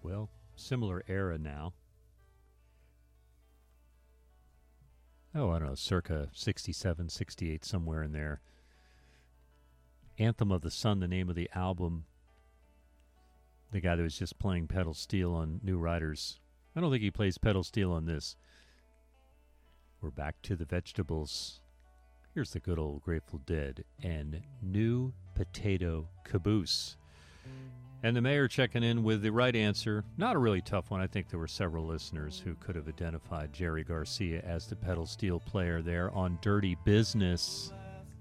well, similar era now. Oh, I don't know, circa 67, 68, somewhere in there. Anthem of the Sun, the name of the album. The guy that was just playing pedal steel on New Riders. I don't think he plays pedal steel on this. We're back to the Vegetables. Here's the good old Grateful Dead and New Potato Caboose. And the mayor checking in with the right answer. Not a really tough one. I think there were several listeners who could have identified Jerry Garcia as the pedal steel player there on Dirty Business.